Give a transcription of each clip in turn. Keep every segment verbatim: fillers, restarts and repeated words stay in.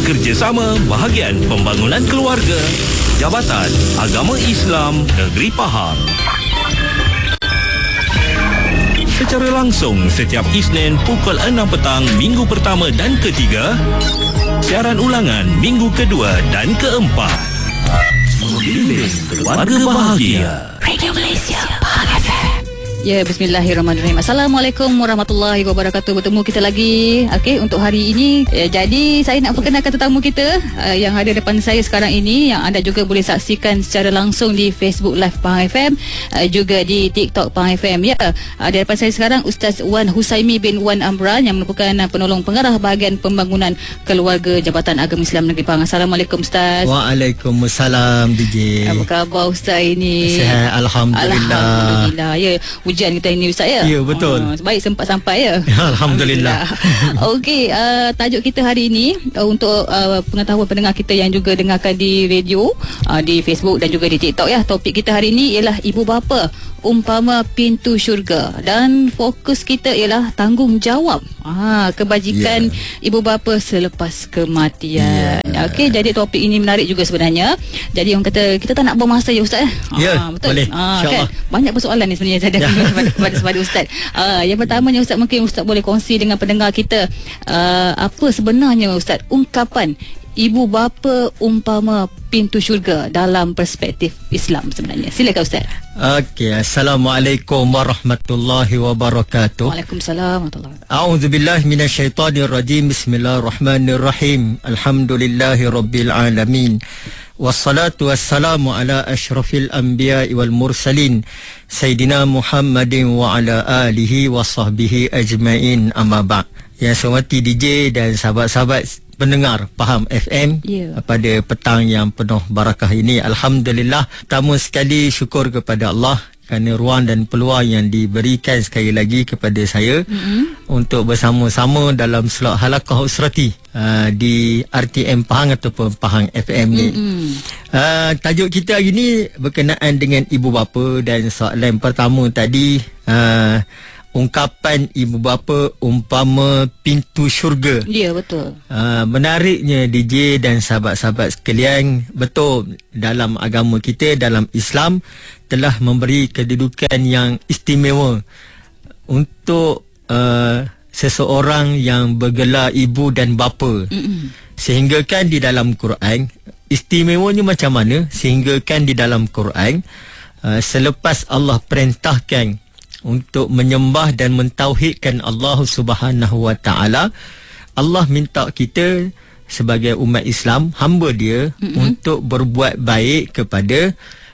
Kerjasama bahagian pembangunan keluarga. Jabatan Agama Islam Negeri Pahang. Secara langsung setiap Isnin pukul enam petang minggu pertama dan ketiga. Siaran ulangan minggu kedua dan keempat. Membimbing keluarga bahagia. Radio Malaysia Pahang F M. Ya, bismillahirrahmanirrahim. Assalamualaikum warahmatullahi wabarakatuh. Bertemu kita lagi okey untuk hari ini. Ya, jadi saya nak perkenalkan tetamu kita uh, yang ada depan saya sekarang ini, yang anda juga boleh saksikan secara langsung di Facebook Live Pahang F M, uh, juga di TikTok Pahang F M. Ya, uh, di depan saya sekarang Ustaz Wan Husaimi bin Wan Amran yang merupakan uh, penolong pengarah bahagian pembangunan keluarga Jabatan Agama Islam Negeri Pahang. Assalamualaikum Ustaz. Waalaikumsalam D J. Apa khabar Ustaz ini? Sihat, alhamdulillah. Alhamdulillah. Ya, ujian kita ini Ustaz ya? Ya, betul. Oh, baik sempat sampai ya? Alhamdulillah. Okey, uh, tajuk kita hari ini uh, untuk uh, pengetahuan pendengar kita yang juga dengarkan di radio, uh, di Facebook dan juga di TikTok ya. Topik kita hari ini ialah ibu bapa umpama pintu syurga, dan fokus kita ialah tanggungjawab ah kebajikan yeah. ibu bapa selepas kematian. Yeah. Okey, jadi topik ini menarik juga sebenarnya. Jadi orang kata kita tak nak buang masa ya Ustaz. Ya, yeah, betul. Boleh. Ah, kan? Banyak persoalan ni sebenarnya saya ada kepada, kepada, kepada Ustaz. Ah, yang pertamanya Ustaz, mungkin Ustaz boleh kongsi dengan pendengar kita uh, apa sebenarnya Ustaz ungkapan ibu bapa umpama pintu syurga dalam perspektif Islam sebenarnya. Silakan Ustaz. Okey, Assalamualaikum warahmatullahi wabarakatuh. Waalaikumsalam warahmatullahi wabarakatuh. A'udzubillahi minasyaitonirrajim. Bismillahirrahmanirrahim. Alhamdulillahirabbil alamin. Wassalatu wassalamu ala asyrafil anbiya'i wal mursalin Sayyidina Muhammadin wa ala alihi wa sahbihi ajma'in, amma ba'. Yang saya hormati D J dan sahabat-sahabat pendengar Pahang F M, yeah. pada petang yang penuh barakah ini, alhamdulillah, pertama sekali syukur kepada Allah kerana ruang dan peluang yang diberikan sekali lagi kepada saya mm-hmm. untuk bersama-sama dalam slot halaqah usrati uh, di R T M Pahang ataupun Pahang F M ni. Mm-hmm. uh, tajuk kita hari ini berkenaan dengan ibu bapa, dan soalan pertama tadi, uh, ungkapan ibu bapa umpama pintu syurga. Ya, betul. Uh, menariknya D J dan sahabat-sahabat sekalian, betul, dalam agama kita, dalam Islam, telah memberi kedudukan yang istimewa untuk uh, seseorang yang bergelar ibu dan bapa. Mm-mm. Sehingga kan di dalam Quran, istimewanya macam mana? Sehingga kan di dalam Quran, uh, selepas Allah perintahkan untuk menyembah dan mentauhidkan Allah Subhanahu wa taala, Allah minta kita sebagai umat Islam, hamba dia, mm-hmm. untuk berbuat baik kepada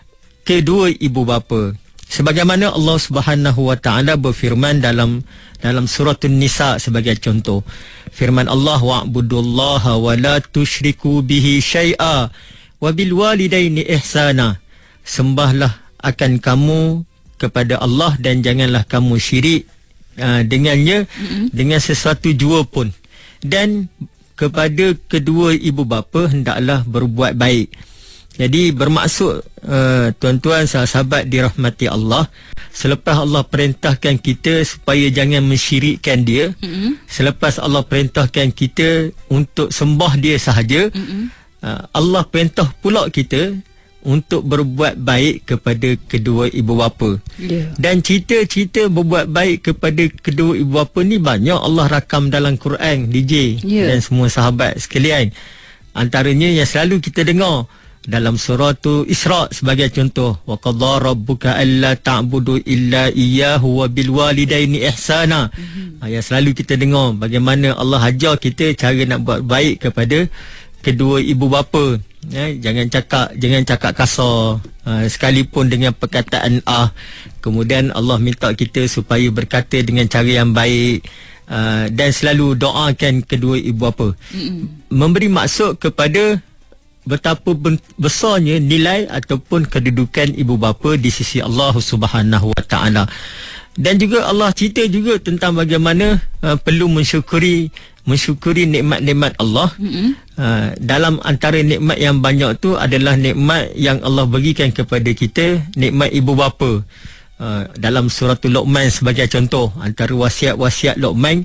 kedua ibu bapa. Sebagaimana Allah Subhanahu wa taala berfirman dalam dalam surah An-Nisa sebagai contoh. Firman Allah, wa'budullaha wa la tusyriku bihi syai'a wa bil walidaini ihsana. Sembahlah akan kamu kepada Allah dan janganlah kamu syirik uh, dengannya mm-hmm. dengan sesuatu jua pun, dan kepada kedua ibu bapa hendaklah berbuat baik. Jadi bermaksud uh, tuan-tuan sahabat dirahmati Allah, selepas Allah perintahkan kita supaya jangan mensyirikkan dia, mm-hmm. selepas Allah perintahkan kita untuk sembah dia sahaja, mm-hmm. uh, Allah perintah pula kita untuk berbuat baik kepada kedua ibu bapa. Yeah. Dan cerita-cerita berbuat baik kepada kedua ibu bapa ni banyak Allah rakam dalam Quran, D J, yeah. dan semua sahabat sekalian. Antaranya yang selalu kita dengar dalam surah tu Isra sebagai contoh, wa qadha rabbuka alla ta'budu illa iyyahu wa bil walidaini ihsana. Mm-hmm. Yang selalu kita dengar bagaimana Allah ajar kita cara nak buat baik kepada kedua ibu bapa. Ya, jangan cakap jangan cakap kasar, uh, sekalipun dengan perkataan ah. Kemudian Allah minta kita supaya berkata dengan cara yang baik, uh, dan selalu doakan kedua ibu bapa. Mm-mm. Memberi maksud kepada betapa besarnya nilai ataupun kedudukan ibu bapa di sisi Allah Subhanahu wa taala. Dan juga Allah cerita juga tentang bagaimana uh, perlu mensyukuri mensyukuri nikmat-nikmat Allah. Mm-hmm. Uh, dalam antara nikmat yang banyak tu adalah nikmat yang Allah berikan kepada kita, nikmat ibu bapa. Uh, dalam surah Luqman sebagai contoh, antara wasiat-wasiat Luqman,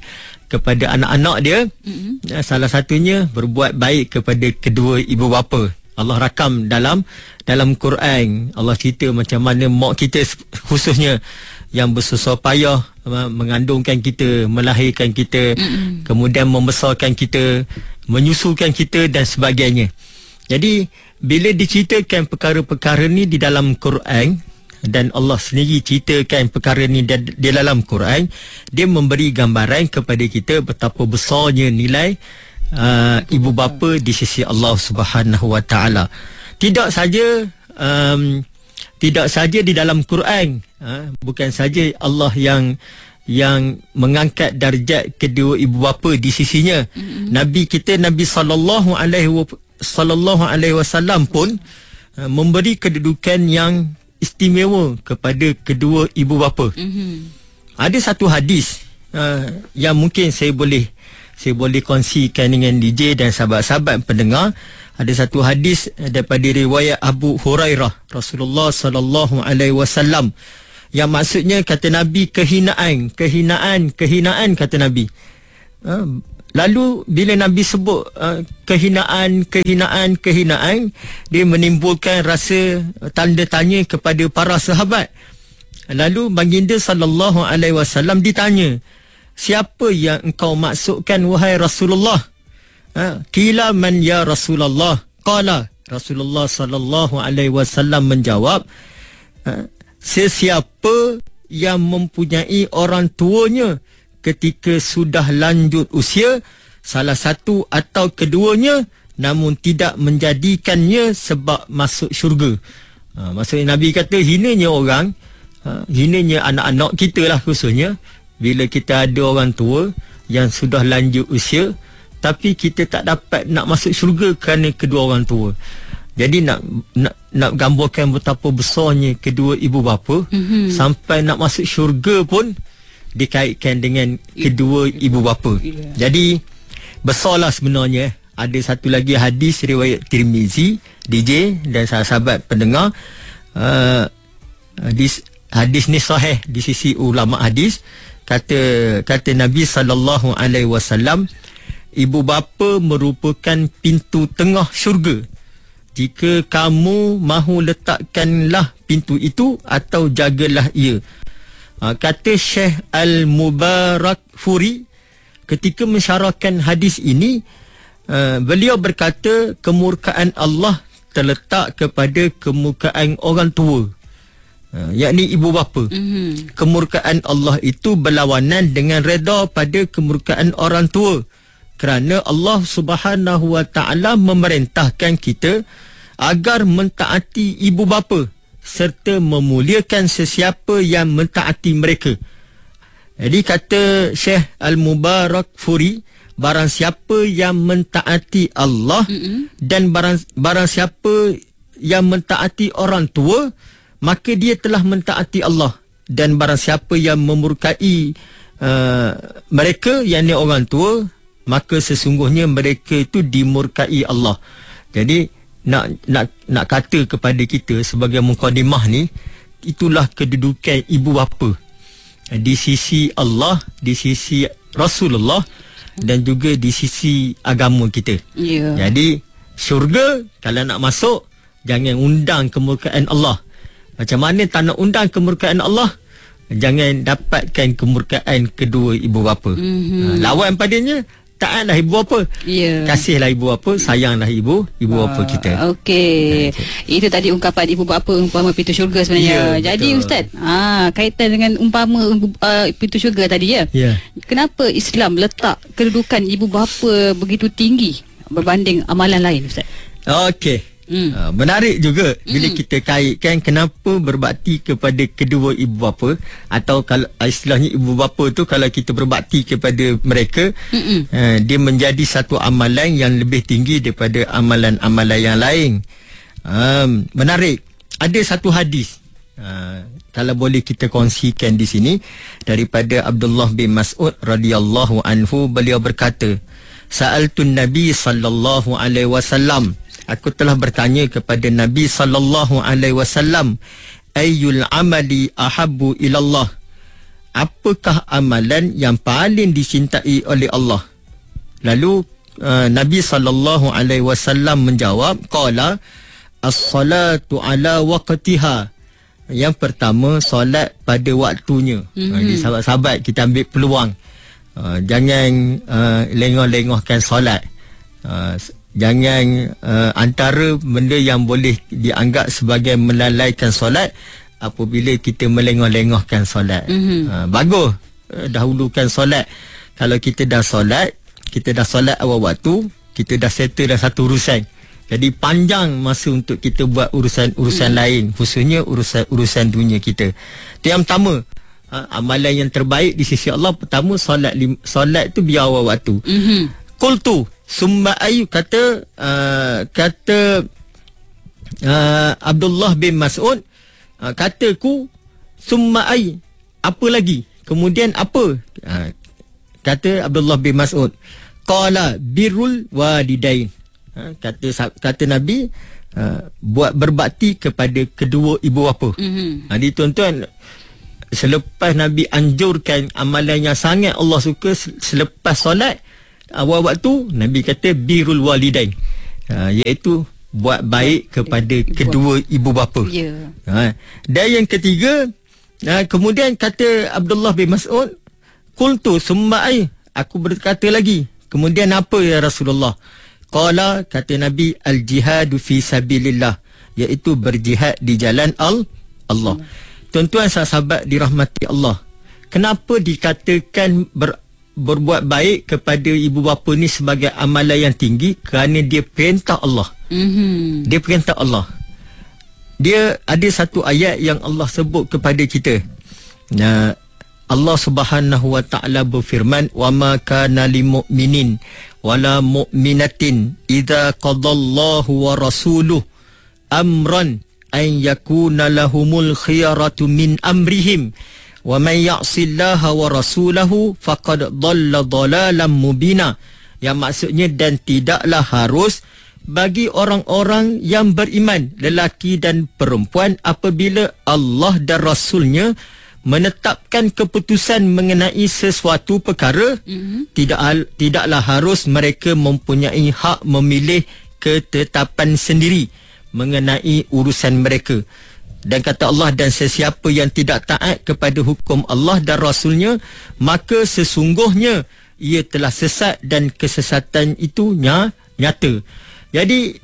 kepada anak-anak dia. Mm-hmm. Salah satunya berbuat baik kepada kedua ibu bapa. Allah rakam dalam dalam Quran. Allah cerita macam mana mak kita khususnya yang bersusah payah mengandungkan kita, melahirkan kita, mm-hmm. kemudian membesarkan kita, menyusukan kita dan sebagainya. Jadi bila diceritakan perkara-perkara ni di dalam Quran, dan Allah sendiri ceritakan perkara ni di, di dalam Quran, dia memberi gambaran kepada kita betapa besarnya nilai uh, ibu bapa di sisi Allah Subhanahu Wa Taala. Tidak saja um, tidak saja di dalam Quran, uh, bukan saja Allah yang yang mengangkat darjat kedua ibu bapa di sisinya. Mm-hmm. Nabi kita Nabi sallallahu alaihi sallallahu alaihi wasallam pun uh, memberi kedudukan yang istimewa kepada kedua ibu bapa. Mm-hmm. Ada satu hadis uh, yang mungkin saya boleh saya boleh kongsikan dengan D J dan sahabat-sahabat pendengar. Ada satu hadis daripada riwayat Abu Hurairah, Rasulullah sallallahu alaihi wasallam, yang maksudnya kata Nabi kehinaan, kehinaan, kehinaan kata Nabi. Uh, Lalu bila Nabi sebut uh, kehinaan, kehinaan, kehinaan, dia menimbulkan rasa tanda tanya kepada para sahabat. Lalu baginda sallallahu alaihi wasallam ditanya, siapa yang engkau maksudkan wahai Rasulullah? Ha, qila man ya Rasulullah? Qala Rasulullah sallallahu alaihi wasallam menjawab, ha, sesiapa yang mempunyai orang tuanya ketika sudah lanjut usia, salah satu atau keduanya, namun tidak menjadikannya sebab masuk syurga. Ha, maksudnya Nabi kata hinanya orang, ha, hinanya anak-anak kita lah khususnya, bila kita ada orang tua yang sudah lanjut usia, tapi kita tak dapat nak masuk syurga kerana kedua orang tua. Jadi nak nak, nak gambarkan betapa besarnya kedua ibu bapa, mm-hmm. sampai nak masuk syurga pun dikaitkan dengan kedua ibu bapa. Jadi besarlah sebenarnya. Ada satu lagi hadis riwayat Tirmizi, D J dan sahabat pendengar, uh, hadis hadis ni sahih di sisi ulama hadis. Kata kata Nabi sallallahu alaihi wasallam, ibu bapa merupakan pintu tengah syurga. Jika kamu mahu letakkanlah pintu itu atau jagalah ia. Ha, kata Syekh Al-Mubarakfuri ketika mensyarahkan hadis ini, uh, beliau berkata kemurkaan Allah terletak kepada kemurkaan orang tua, uh, yakni ibu bapa. Mm-hmm. Kemurkaan Allah itu berlawanan dengan reda pada kemurkaan orang tua, kerana Allah Subhanahu Wa Taala memerintahkan kita agar mentaati ibu bapa serta memuliakan sesiapa yang mentaati mereka. Jadi kata Syekh Al-Mubarakfuri, barang siapa yang mentaati Allah, mm-hmm. dan barang, barang siapa yang mentaati orang tua, maka dia telah mentaati Allah. Dan barang siapa yang memurkai uh, mereka, yakni orang tua, maka sesungguhnya mereka itu dimurkai Allah. Jadi nak nak nak kata kepada kita sebagai mukadimah ni, itulah kedudukan ibu bapa di sisi Allah, di sisi Rasulullah, dan juga di sisi agama kita. Yeah. Jadi syurga kalau nak masuk, jangan undang kemurkaan Allah. Macam mana tak nak undang kemurkaan Allah? Jangan dapatkan kemurkaan kedua ibu bapa. Mm-hmm. Ha, lawan padanya, taatlah ibu bapa. Yeah. Kasihlah ibu bapa, sayanglah ibu ibu uh, bapa kita. Okey. Okay. Itu tadi ungkapan ibu bapa umpama pintu syurga sebenarnya. Yeah, jadi betul. Ustaz, ah kaitan dengan umpama uh, pintu syurga tadi ya. Yeah. Kenapa Islam letak kedudukan ibu bapa begitu tinggi berbanding amalan lain, Ustaz? Okey. Hmm. Uh, menarik juga bila hmm. kita kaitkan kenapa berbakti kepada kedua ibu bapa, atau kalau istilahnya ibu bapa tu kalau kita berbakti kepada mereka, hmm. uh, dia menjadi satu amalan yang lebih tinggi daripada amalan-amalan yang lain. Um, menarik. Ada satu hadis uh, kalau boleh kita kongsikan di sini daripada Abdullah bin Mas'ud radhiyallahu anhu. Beliau berkata, Sa'altun Nabi sallallahu alaihi wasallam, aku telah bertanya kepada Nabi sallallahu alaihi wasallam, ayyul amali ahabbu ilallah, apakah amalan yang paling dicintai oleh Allah? Lalu uh, Nabi sallallahu alaihi wasallam menjawab, qala as-salatu ala waqtiha. Yang pertama, solat pada waktunya. Mm-hmm. Uh, jadi sahabat-sahabat, kita ambil peluang. Uh, jangan uh, lengah-lengahkan solat. Uh, jangan uh, antara benda yang boleh dianggap sebagai melalaikan solat apabila kita melengah-lengahkan solat. Mm-hmm. Uh, bagus uh, dahulukan solat. Kalau kita dah solat, kita dah solat awal waktu, kita dah settle dah satu urusan. Jadi panjang masa untuk kita buat urusan-urusan mm. lain, khususnya urusan-urusan dunia kita. Itu yang pertama. Uh, amalan yang terbaik di sisi Allah, pertama solat lim, solat tu biar awal waktu. Mm-hmm. Qultu summa ayu, kata uh, kata uh, Abdullah bin Mas'ud, uh, kataku summa ay, apa lagi? Kemudian apa? Uh, kata Abdullah bin Mas'ud, qala birrul walidain. Uh, kata kata Nabi, uh, buat berbakti kepada kedua ibu bapa. Mm-hmm. Jadi tuan-tuan, selepas Nabi anjurkan amalan yang sangat Allah suka selepas solat awal waktu, Nabi kata birrul walidain, uh, iaitu buat baik kepada ibu kedua ibu bapa. Yeah. Ha. Dan yang ketiga, uh, kemudian kata Abdullah bin Mas'ud, qultu summa ay, aku berkata lagi, kemudian apa ya Rasulullah? Qala, kata Nabi, al jihadu fi sabilillah, iaitu berjihad di jalan al Allah. Hmm. Tuan-tuan sahabat dirahmati Allah, kenapa dikatakan ber, berbuat baik kepada ibu bapa ni sebagai amalan yang tinggi? Kerana dia perintah Allah. Mm-hmm. Dia perintah Allah. Dia ada satu ayat yang Allah sebut kepada kita. Nah, Allah Subhanahu wa taala berfirman, wa ma kana lil mu'minin wala mu'minatin idza qadallahu wa rasuluhu amran an yakuna lahumul khiyaratu min amrihim wa man ya'sillaha wa rasulahu faqad dhalla dhalalan mubina. Yang maksudnya, dan tidaklah harus bagi orang-orang yang beriman, lelaki dan perempuan, apabila Allah dan Rasulnya menetapkan keputusan mengenai sesuatu perkara, mm-hmm. tidak tidaklah harus mereka mempunyai hak memilih ketetapan sendiri mengenai urusan mereka. Dan kata Allah, dan sesiapa yang tidak taat kepada hukum Allah dan Rasulnya, maka sesungguhnya ia telah sesat, dan kesesatan itu nyata. Jadi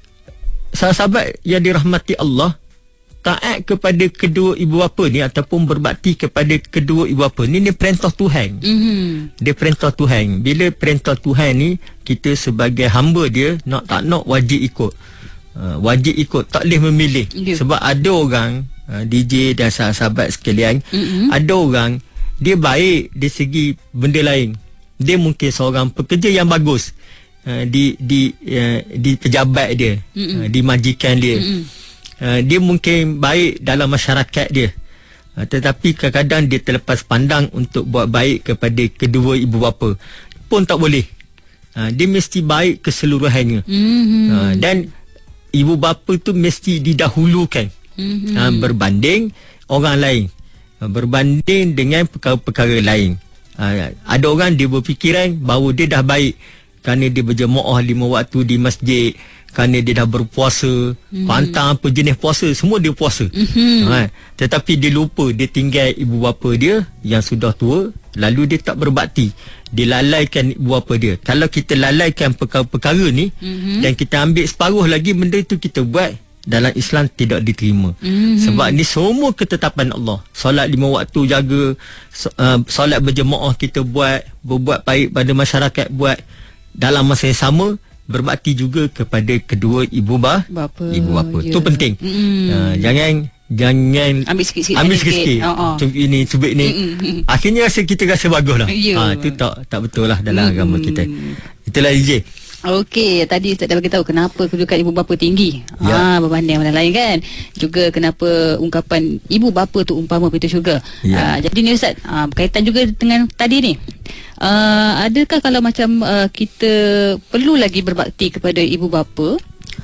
sahabat yang dirahmati Allah, taat kepada kedua ibu bapa ni ataupun berbakti kepada kedua ibu bapa ni, ni perintah Tuhan. Mm-hmm. Dia perintah Tuhan. Bila perintah Tuhan ni, kita sebagai hamba dia, nak tak nak wajib ikut. Uh, wajib ikut, tak boleh memilih. Yeah. Sebab ada orang, uh, D J dan sahabat sekalian, mm-hmm. ada orang dia baik di segi benda lain. Dia mungkin seorang pekerja yang bagus uh, di di uh, di pejabat dia, mm-hmm. uh, di majikan dia. Mm-hmm. uh, dia mungkin baik dalam masyarakat dia, uh, tetapi kadang-kadang dia terlepas pandang untuk buat baik kepada kedua ibu bapa pun tak boleh. uh, Dia mesti baik keseluruhannya. Mm-hmm. uh, Dan ibu bapa tu mesti didahulukan, mm-hmm. ha, berbanding orang lain, ha, berbanding dengan perkara-perkara lain. Ha, ada orang dia berfikiran bahawa dia dah baik kerana dia berjemaah lima waktu di masjid, kerana dia dah berpuasa, mm-hmm. pantang apa jenis puasa, semua dia puasa. Mm-hmm. Ha, tetapi dia lupa, dia tinggal ibu bapa dia yang sudah tua, lalu dia tak berbakti, dia lalaikan ibu bapa dia. Kalau kita lalaikan perkara-perkara ni, mm-hmm. dan kita ambil separuh lagi benda tu kita buat, dalam Islam tidak diterima. Mm-hmm. Sebab ni semua ketetapan Allah. Solat lima waktu jaga, uh, solat berjemaah kita buat, berbuat baik pada masyarakat buat, dalam masa yang sama berbakti juga kepada kedua ibu bah, bapa. Ibu bapa. Itu yeah. penting. Mm-hmm. Uh, jangan jangan ambil sikit-sikit. Ambil sikit-sikit. Oh, oh. Cubit ini, cubit ni. Mm-hmm. Akhirnya rasa kita rasa bagus lah. Yeah. Ha, itu tak tak betul lah dalam mm-hmm. agama kita. Itulah D J. Okey, tadi Ustaz dah beritahu kenapa kedudukan ibu bapa tinggi. Ya. Ha, berbanding dengan lain kan. Juga kenapa ungkapan ibu bapa tu umpama pintu syurga. Ya. Ha, jadi ni Ustaz, ha, berkaitan juga dengan tadi ni. Uh, adakah kalau macam uh, kita perlu lagi berbakti kepada ibu bapa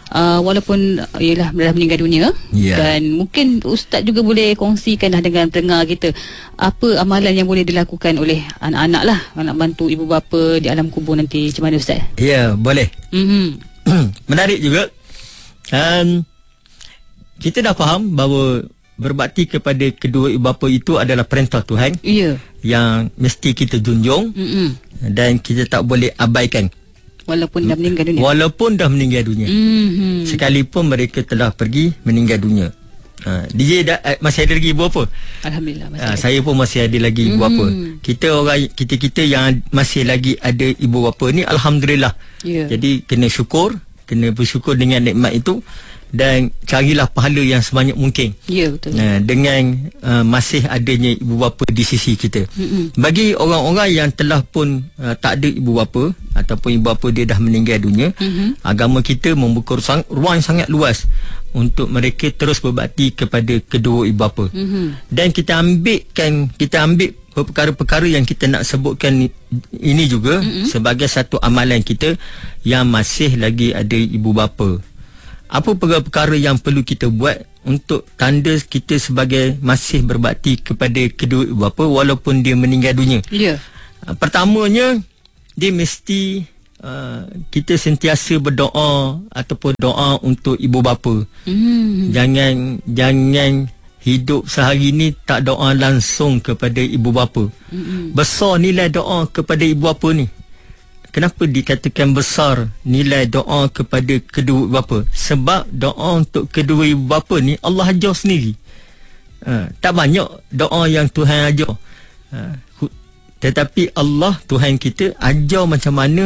uh, walaupun uh, ialah dah meninggal dunia. Ya. Dan mungkin Ustaz juga boleh kongsikan dah dengan pendengar kita apa amalan yang boleh dilakukan oleh anak-anak lah, anak bantu ibu bapa di alam kubur nanti. Macam mana Ustaz? Ya, boleh. Mm-hmm. Menarik juga. Dan kita dah faham bahawa berbakti kepada kedua ibu bapa itu adalah perintah Tuhan. Ya. Yang mesti kita junjung. Mm-mm. Dan kita tak boleh abaikan. Walaupun dah meninggal dunia. Walaupun dah meninggal dunia. Mm-hmm. Sekalipun mereka telah pergi meninggal dunia. Ha, D J dah, masih ada lagi ibu bapa? Alhamdulillah masih Ha, ada. saya pun masih ada lagi ibu bapa. Mm. Kita orang kita-kita yang masih lagi ada ibu bapa ni, alhamdulillah. Ya. Jadi kena syukur, kena bersyukur dengan nikmat itu dan carilah pahala yang sebanyak mungkin. Ya, betul. Nah, dengan uh, masih adanya ibu bapa di sisi kita. Mm-mm. Bagi orang-orang yang telah pun uh, tak ada ibu bapa ataupun ibu bapa dia dah meninggal dunia, Mm-hmm. agama kita membuka ruang, ruang sangat luas untuk mereka terus berbakti kepada kedua ibu bapa. Mm-hmm. Dan kita ambilkan kita ambil perkara-perkara yang kita nak sebutkan ni, ini juga mm-hmm. sebagai satu amalan kita yang masih lagi ada ibu bapa. Apa perkara-perkara yang perlu kita buat untuk tanda kita sebagai masih berbakti kepada kedua ibu bapa walaupun dia meninggal dunia? Ya. Uh, pertamanya, dia mesti uh, kita sentiasa berdoa ataupun doa untuk ibu bapa. Mm. Jangan jangan hidup sehari ni tak doa langsung kepada ibu bapa. Mm-mm. Besar nilai doa kepada ibu bapa ni. Kenapa dikatakan besar nilai doa kepada kedua ibu bapa? Sebab doa untuk kedua ibu bapa ni Allah ajar sendiri. Ha, tak banyak doa yang Tuhan ajar. Ha, tetapi Allah, Tuhan kita, ajar macam mana